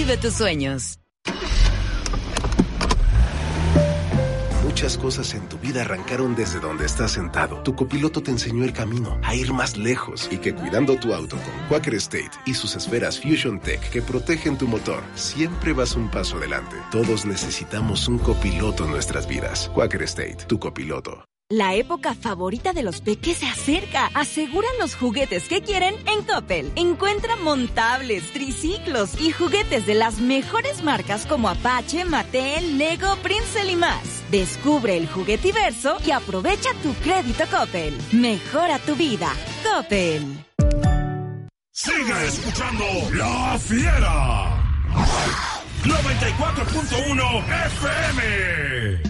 Vive tus sueños. Muchas cosas en tu vida arrancaron desde donde estás sentado. Tu copiloto te enseñó el camino a ir más lejos y que cuidando tu auto con Quaker State y sus esferas Fusion Tech que protegen tu motor, siempre vas un paso adelante. Todos necesitamos un copiloto en nuestras vidas. Quaker State, tu copiloto. La época favorita de los peques se acerca. Aseguran los juguetes que quieren en Coppel. Encuentra montables, triciclos y juguetes de las mejores marcas como Apache, Mattel, Lego, Princeton y más. Descubre el juguetiverso y aprovecha tu crédito Coppel. Mejora tu vida. Coppel. Sigue escuchando La Fiera. 94.1 FM.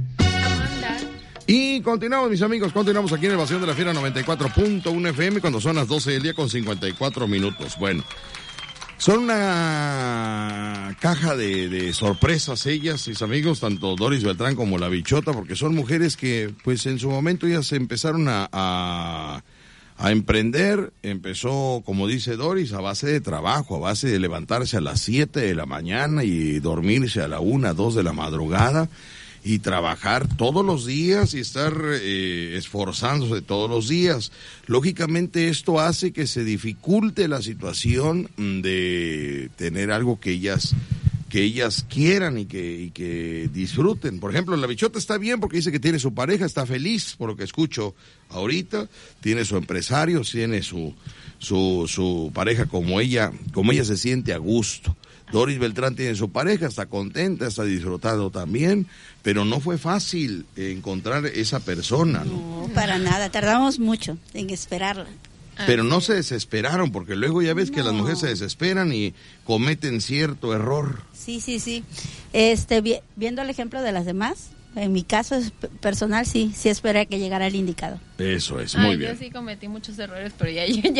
Y continuamos, mis amigos, continuamos aquí en Evasión de la Fiera 94.1 FM cuando son las 12 del día con 54 minutos. Bueno, son una caja de sorpresas ellas, mis amigos, tanto Doris Beltrán como la Bichota, porque son mujeres que pues en su momento ya se empezaron a emprender. Empezó, como dice Doris, a base de trabajo, a base de levantarse a las 7 de la mañana y dormirse a la 1, 2 de la madrugada. Y trabajar todos los días y estar esforzándose todos los días. Lógicamente esto hace que se dificulte la situación de tener algo que ellas quieran y que disfruten. Por ejemplo, la Bichota está bien porque dice que tiene su pareja, está feliz por lo que escucho ahorita, tiene su empresario, tiene su pareja como ella se siente a gusto. Doris Beltrán tiene su pareja, está contenta, está disfrutando también, pero no fue fácil encontrar esa persona, ¿no? No, para nada, tardamos mucho en esperarla. Pero no se desesperaron, porque luego ya ves que las mujeres se desesperan y cometen cierto error. Sí. Viendo el ejemplo de las demás, en mi caso personal sí esperé que llegara el indicado. Eso es, muy bien. Yo sí cometí muchos errores, pero ya yo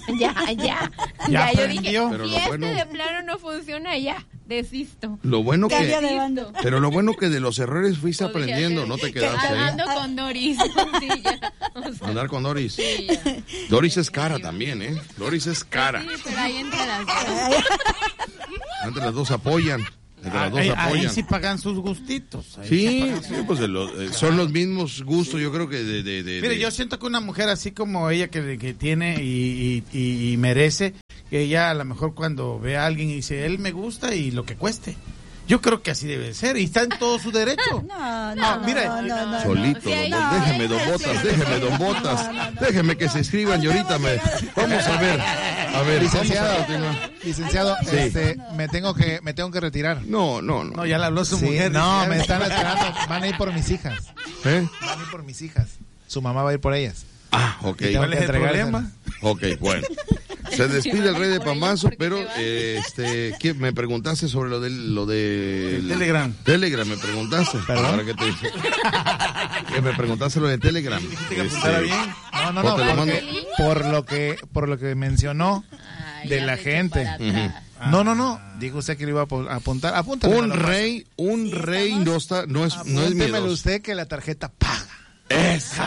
dije, pero si de plano no funciona, ya, desisto. Lo bueno pero lo bueno que de los errores fuiste aprendiendo, no te quedaste ahí. Andando con Doris. Sí, ya. Andar con Doris. Sí, ya. Doris es cara también, ¿eh? Doris es cara. Sí, pero ahí entre las dos. Entre las dos apoyan. Ahí sí pagan sus gustitos. Sí, pues son los mismos gustos, yo creo que Mire, yo siento que una mujer así como ella que tiene y merece, que ella a lo mejor cuando ve a alguien y dice, él me gusta y lo que cueste. Yo creo que así debe ser y está en todo su derecho. No. Solito, Sí, déjeme, don Botas, déjeme que se escriban y ahorita vamos a ver. A ver, licenciado, sí. me tengo que retirar. No, ya le habló su mujer. No, me están esperando, van a ir por mis hijas. ¿Eh? Van a ir por mis hijas. Su mamá va a ir por ellas. Ah, ok. ¿Cuál es el problema? Ok, bueno. Se despide el Rey de Pambazo, pero me preguntaste sobre lo de Telegram. Telegram me preguntaste. ¿Perdón? Ahora que te dije. Que me preguntaste lo de Telegram. Bien. No, por lo que mencionó de la gente. No, dijo usted que lo iba a apuntar. Apúntame. Un rey no es miedoso. usted que la tarjeta paga. ¡Esa!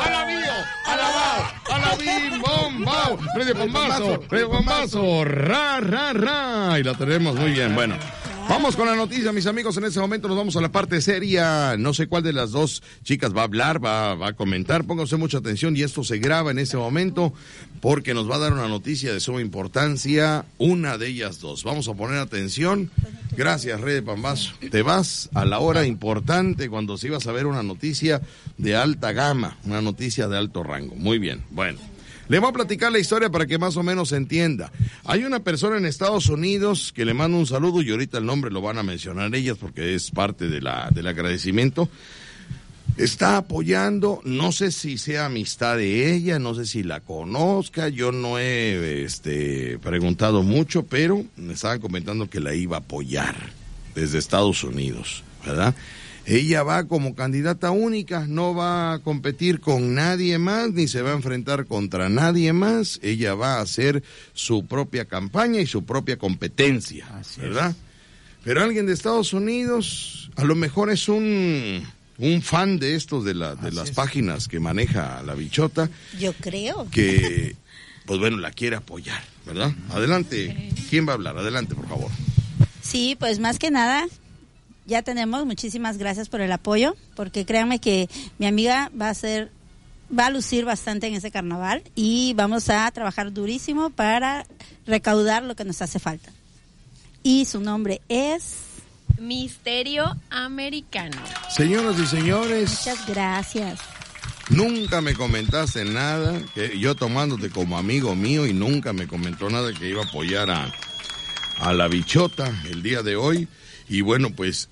¡Alabín! ¡Bombao! ¡Rey de Pambazo! ¡Ra! Y la tenemos muy bien. Bueno, vamos con la noticia, mis amigos. En este momento nos vamos a la parte seria. No sé cuál de las dos chicas va a hablar, va a comentar. Pónganse mucha atención y esto se graba en este momento porque nos va a dar una noticia de suma importancia. Una de ellas dos. Vamos a poner atención. Gracias, Rey de Pambazo. Te vas a la hora importante cuando se iba a saber una noticia de alta gama, una noticia de alto rango. Muy bien, bueno. Le voy a platicar la historia para que más o menos se entienda. Hay una persona en Estados Unidos que le mando un saludo y ahorita el nombre lo van a mencionar ellas porque es parte del agradecimiento. Está apoyando, no sé si sea amistad de ella, no sé si la conozca, yo no he preguntado mucho, pero me estaban comentando que la iba a apoyar desde Estados Unidos, ¿verdad? Ella va como candidata única, no va a competir con nadie más, ni se va a enfrentar contra nadie más, ella va a hacer su propia campaña y su propia competencia, ¿verdad? Pero alguien de Estados Unidos, a lo mejor es un fan de estos de las páginas que maneja la Bichota. Yo creo. Que, pues bueno, la quiere apoyar, ¿verdad? Adelante, ¿quién va a hablar? Adelante, por favor. Sí, pues más que nada, ya tenemos, muchísimas gracias por el apoyo, porque créanme que mi amiga va a lucir bastante en ese carnaval y vamos a trabajar durísimo para recaudar lo que nos hace falta. Y su nombre es... Misterio Americano. Señoras y señores, Muchas gracias. nunca me comentaste nada, que yo tomándote como amigo mío y nunca me comentó nada que iba a apoyar a la bichota el día de hoy. Y bueno, pues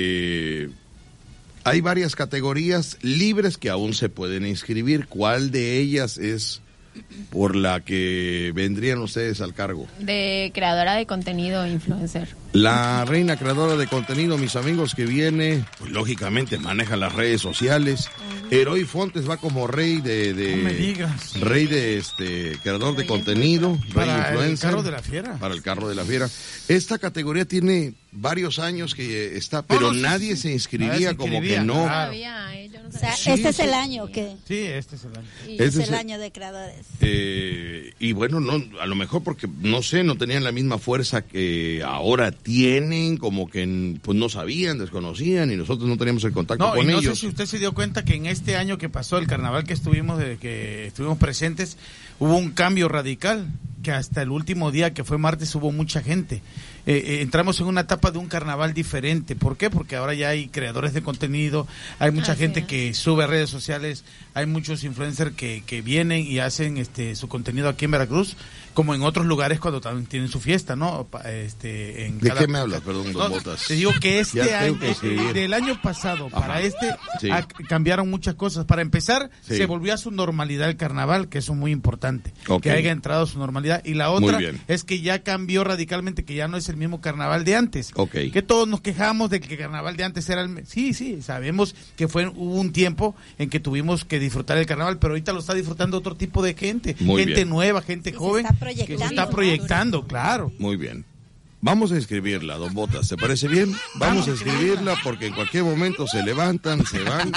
hay varias categorías libres que aún se pueden inscribir. ¿Cuál de ellas es por la que vendrían ustedes al cargo? De creadora de contenido influencer. La reina creadora de contenido, mis amigos, que viene, pues lógicamente maneja las redes sociales. Heroi Fontes va como rey No me digas. rey de creador de contenido, rey Para influencer. el carro de la fiera. Para el carro de la fiera. Esta categoría tiene varios años que está, pero nadie se inscribía, como que no. Todavía, yo no O sea, sé. este es el año que... Sí, este es el año. Es Este el es- año de creadores. Y bueno, no, a lo mejor porque, no sé, no tenían la misma fuerza que ahora tienen, como que pues no sabían, desconocían y nosotros no teníamos el contacto No, y con no ellos. sé si usted se dio cuenta que en este año que pasó, el carnaval que estuvimos presentes, hubo un cambio radical, que hasta el último día, que fue martes, hubo mucha gente. Entramos en una etapa de un carnaval diferente. ¿Por qué? Porque ahora ya hay creadores de contenido, hay mucha Así gente es. que sube a redes sociales, hay muchos influencers que vienen y hacen su contenido aquí en Veracruz, como en otros lugares cuando también tienen su fiesta, ¿no? En ¿De cada- qué me hablas? Perdón, Don No, Botas. te digo que Ya tengo año, que escribir. del año pasado para Ajá. Sí. cambiaron muchas cosas. Para empezar, Sí. se volvió a su normalidad el carnaval, que eso es muy importante, Ok. que haya entrado a su normalidad. Y la Muy otra bien. es que ya cambió radicalmente, que ya no es el mismo carnaval de antes. Ok. Que todos nos quejamos de que el carnaval de antes era Sí, sabemos que hubo un tiempo en que tuvimos que disfrutar el carnaval, pero ahorita lo está disfrutando otro tipo de gente. Muy gente bien. nueva, gente Sí, se joven, está que se proyectando, está ¿no? proyectando, claro. Muy bien. Vamos a inscribirla, Don Botas. ¿Te parece bien? Vamos a inscribirla porque en cualquier momento se levantan, se van.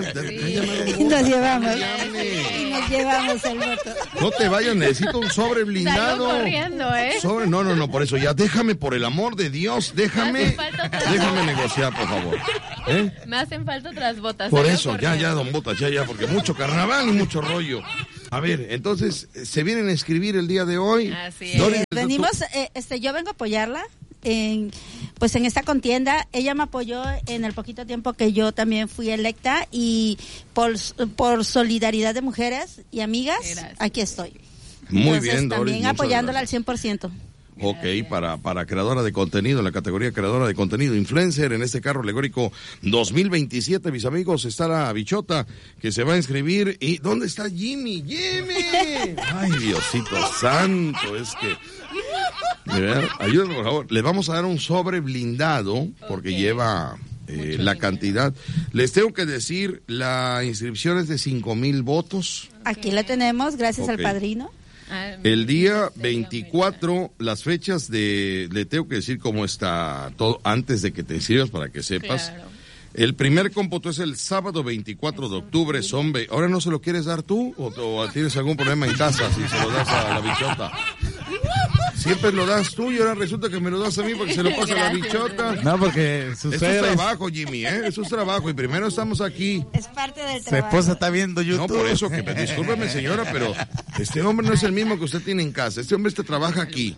Y nos llevamos. Llame. Y nos llevamos el voto. No te vayas, necesito un sobre blindado. Salgo corriendo, ¿eh? Sobre, no, por eso ya déjame, por el amor de Dios, déjame Hace falta otra negociar, negociar, por favor. ¿Eh? Me hacen falta otras botas. Por salgo eso, ya, corriendo. Don Botas, ya, porque mucho carnaval y mucho rollo. A ver, entonces, ¿se vienen a inscribir el día de hoy? Así es. Doris, Venimos, yo vengo a apoyarla en esta contienda. Ella me apoyó en el poquito tiempo que yo también fui electa y por solidaridad de mujeres y amigas, Gracias. aquí estoy. Muy Entonces, bien, Doris. también muchas apoyándola gracias. al 100%. Ok, para creadora de contenido, en la categoría creadora de contenido, influencer, en este carro alegórico 2027, mis amigos, está la bichota que se va a inscribir. ¿Y dónde está Jimmy? ¡Jimmy! Ay, Diosito santo, es que... De verdad, ayúdenme, por favor. Les vamos a dar un sobre blindado, porque Ok. lleva la cantidad. Les tengo que decir, la inscripción es de 5,000 votos. Aquí la tenemos, gracias Ok. al padrino. Ah, El día Misterio 24, las fechas le tengo que decir cómo está todo antes de que te inscribas para que sepas. Claro. El primer cómputo es el sábado 24 de octubre, ¿Ahora no se lo quieres dar tú o tienes algún problema en casa si se lo das a la bichota? Siempre lo das tú y ahora resulta que me lo das a mí porque se lo pasa a la Gracias. bichota. No, porque su Eso es suegra, trabajo, Jimmy, ¿eh? Eso es trabajo y primero estamos aquí. Es parte del su trabajo. esposa está viendo No, YouTube. por eso, que discúlpeme señora, pero este hombre no es el mismo que usted tiene en casa. Este hombre trabaja aquí.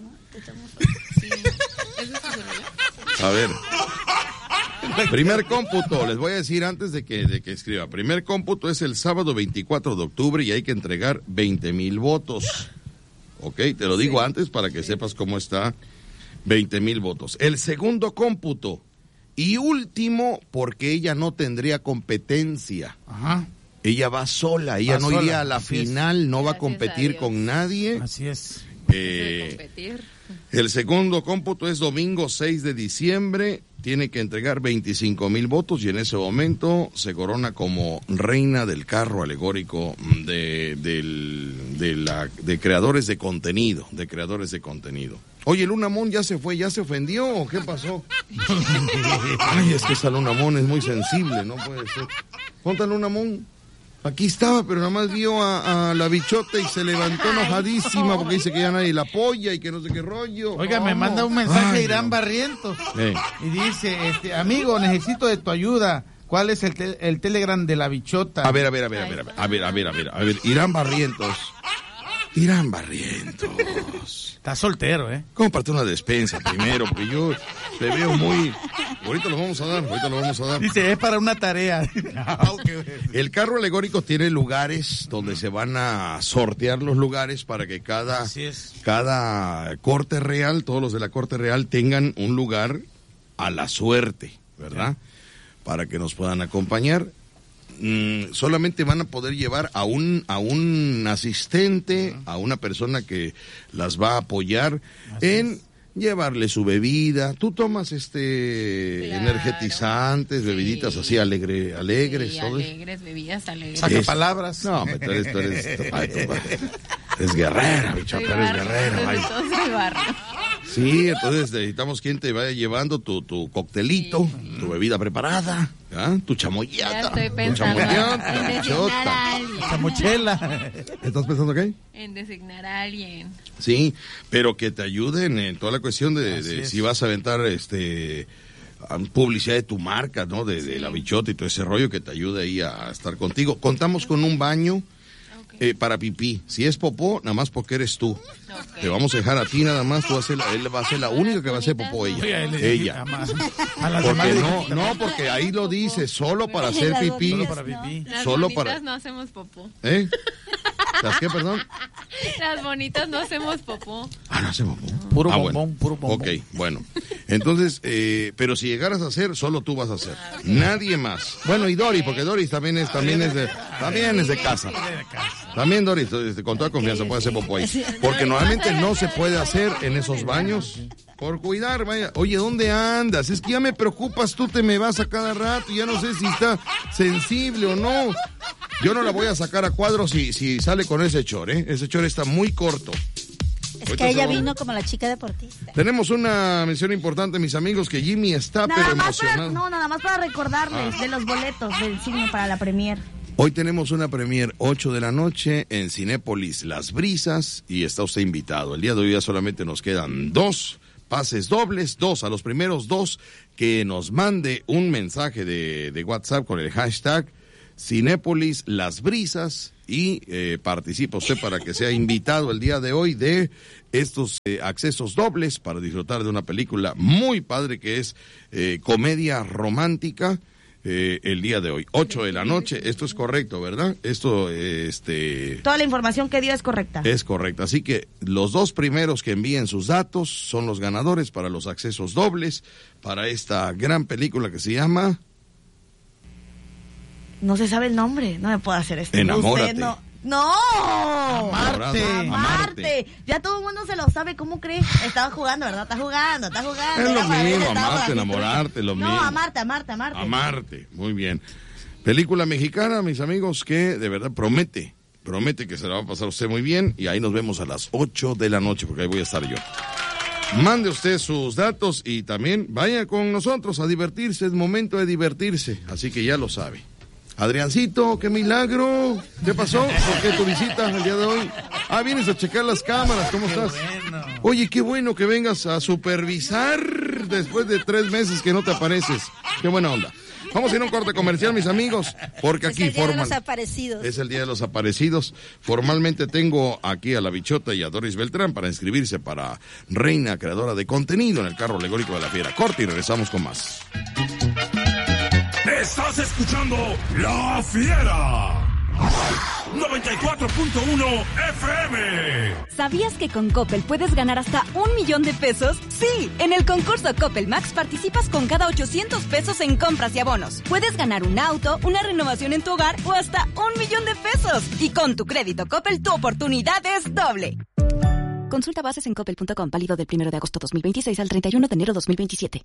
A ver. Primer cómputo, les voy a decir antes de que escriba. Primer cómputo es el sábado 24 de octubre y hay que entregar 20,000 votos. Ok, te lo digo antes para que sepas cómo está. 20,000 votos. El segundo cómputo y último, porque ella no tendría competencia. Ajá, Ella va sola, ella Va no sola, iría a la así es. final, no va a Gracias competir a Dios. con nadie. así es. competir. El segundo cómputo es domingo 6 de diciembre, tiene que entregar 25,000 votos y en ese momento se corona como reina del carro alegórico de creadores de contenido, Oye, Luna Mon ya se fue, ¿ya se ofendió o qué pasó? Ay, es que esa Luna Mon es muy sensible, no puede ser. ¿Cuánta Luna Mon? Aquí estaba, pero nada más vio a la bichota y se levantó enojadísima porque dice que ya nadie la apoya y que no sé qué rollo. Oiga, me manda un mensaje Irán Barrientos y dice, amigo, necesito de tu ayuda. ¿Cuál es el Telegram de la bichota? A ver, Irán Barrientos. Está soltero, Comparte una despensa primero, porque yo te veo muy... Ahorita lo vamos a dar. Dice, es para una tarea. El carro alegórico tiene lugares donde se van a sortear los lugares para que cada corte real, todos los de la corte real tengan un lugar a la suerte, ¿verdad? Para que nos puedan acompañar. Solamente van a poder llevar a un asistente, a una persona que las va a apoyar en llevarle su bebida. Tú tomas energetizantes, bebiditas así alegres, sí, todo alegres, bebidas alegres. Saca palabras. No, tú eres guerrera, bichota, eres guerrera. Sí, entonces necesitamos quien te vaya llevando tu coctelito, tu bebida preparada, tu chamoyata. Ya estoy pensando en designar a alguien. Chamochela. ¿Estás pensando qué? En designar a alguien. Sí, pero que te ayuden en toda la cuestión de si vas a aventar publicidad de tu marca, ¿no? De la bichota y todo ese rollo, que te ayude ahí a estar contigo. Contamos con un baño para pipí. Si es popó, nada más porque eres tú. Te vamos a dejar a ti nada más, él va a ser la única que va a hacer popó, ella. Porque porque ahí lo dice, solo para hacer pipí. Las bonitas no hacemos popó. ¿Las qué, perdón? Las bonitas no hacemos popó. No hacemos popó. Puro bombón. Ok, bueno. Entonces, pero si llegaras a hacer, solo tú vas a hacer. Nadie más. Bueno, y Doris, porque Doris también es de casa. También Doris, con toda confianza puede hacer popó ahí. Porque normalmente no se puede hacer en esos baños. Por cuidar, vaya. Oye, ¿dónde andas? Es que ya me preocupas, tú te me vas a cada rato. Ya no sé si está sensible o no. Yo no la voy a sacar a cuadro si sale con ese short, Ese short está muy corto. Es que ella vino como la chica deportista. Tenemos una mención importante, mis amigos, que Jimmy está pero emocionado. Nada más para recordarles de los boletos del cine para la premier. Hoy tenemos una premier 8 de la noche en Cinépolis Las Brisas y está usted invitado. El día de hoy ya solamente nos quedan 2 pases dobles, 2 a los primeros 2 que nos mande un mensaje de WhatsApp con el hashtag Cinépolis Las Brisas y participa usted para que sea invitado el día de hoy de estos accesos dobles para disfrutar de una película muy padre que es comedia romántica. El día de hoy, 8 de la noche, esto es correcto, ¿verdad? Esto, Toda la información que dio es correcta. Es correcta, así que los 2 primeros que envíen sus datos son los ganadores para los accesos dobles, para esta gran película que se llama... No se sabe el nombre, no me puedo hacer esto. Enamórate. Usted ¡No! Amarte. Ya todo el mundo se lo sabe, ¿cómo crees? Estaba jugando, ¿verdad? Está jugando. Es lo mismo, amarte, enamorarte, lo mismo. No, amarte. Amarte, muy bien. Película mexicana, mis amigos, que de verdad promete que se la va a pasar usted muy bien y ahí nos vemos a las 8 de la noche porque ahí voy a estar yo. Mande usted sus datos y también vaya con nosotros a divertirse, es momento de divertirse, así que ya lo sabe. Adriancito, qué milagro. ¿Qué pasó? ¿Por qué tu visita el día de hoy? Vienes a checar las cámaras, ¿cómo estás? Bueno. Oye, qué bueno que vengas a supervisar después de 3 meses que no te apareces. Qué buena onda. Vamos a ir a un corte comercial, mis amigos, porque aquí es el día de los aparecidos. Es el día de los aparecidos. Formalmente tengo aquí a la Bichota y a Doris Beltrán para inscribirse para Reina Creadora de Contenido en el carro alegórico de la Fiera. Corte y regresamos con más. Estás escuchando La Fiera 94.1 FM. ¿Sabías que con Coppel puedes ganar hasta 1 millón de pesos? Sí, en el concurso Coppel Max participas con cada 800 pesos en compras y abonos. Puedes ganar un auto, una renovación en tu hogar o hasta 1 millón de pesos. Y con tu crédito Coppel tu oportunidad es doble. Consulta bases en coppel.com, válido del 1 de agosto 2026 al 31 de enero 2027.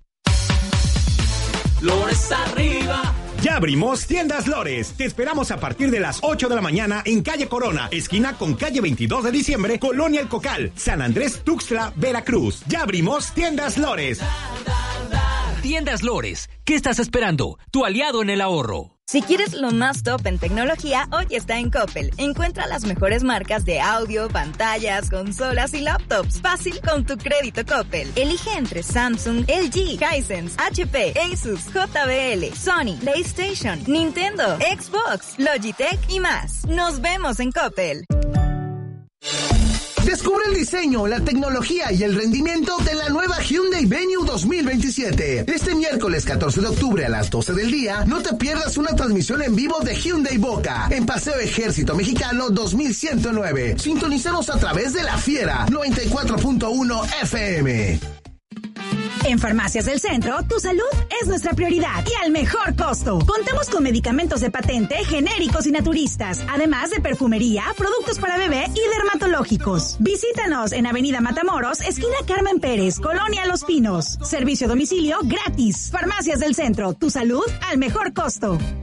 Lores arriba. Ya abrimos Tiendas Lores. Te esperamos a partir de las 8 de la mañana en calle Corona, esquina con calle 22 de diciembre, Colonia El Cocal, San Andrés Tuxtla, Veracruz. Ya abrimos Tiendas Lores. Tiendas Lores. ¿Qué estás esperando? Tu aliado en el ahorro. Si quieres lo más top en tecnología, hoy está en Coppel. Encuentra las mejores marcas de audio, pantallas, consolas y laptops. Fácil con tu crédito Coppel. Elige entre Samsung, LG, Hisense, HP, Asus, JBL, Sony, PlayStation, Nintendo, Xbox, Logitech y más. Nos vemos en Coppel. Descubre el diseño, la tecnología y el rendimiento de la nueva Hyundai Venue 2027. Este miércoles 14 de octubre a las 12 del día, no te pierdas una transmisión en vivo de Hyundai Boca en Paseo Ejército Mexicano 2109. Sintonízanos a través de La Fiera 94.1 FM. En Farmacias del Centro, tu salud es nuestra prioridad y al mejor costo. Contamos con medicamentos de patente, genéricos y naturistas, además de perfumería, productos para bebé y dermatológicos. Visítanos en Avenida Matamoros, esquina Carmen Pérez, Colonia Los Pinos. Servicio a domicilio gratis. Farmacias del Centro, tu salud al mejor costo.